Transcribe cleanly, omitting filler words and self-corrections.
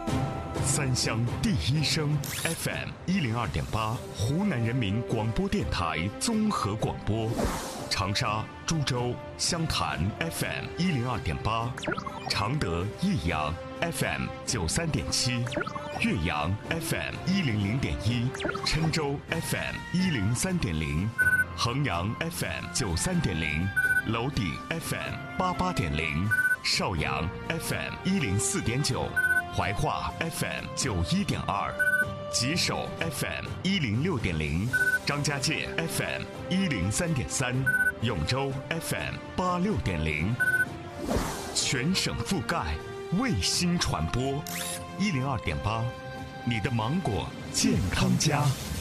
三湘第一声 FM 102.8，湖南人民广播电台综合广播。长沙、株洲、湘潭 FM 102.8，常德、益阳 FM 93.7，岳阳 FM 100.1，郴州 FM 103.0，衡阳 FM 93.0，娄底 FM 88.0，邵阳 FM 104.9，怀化 FM 91.2，吉首 FM 106.0，张家界 FM 103.3，永州 FM 86.0，全省覆盖，卫星传播，102.8，你的芒果健康家。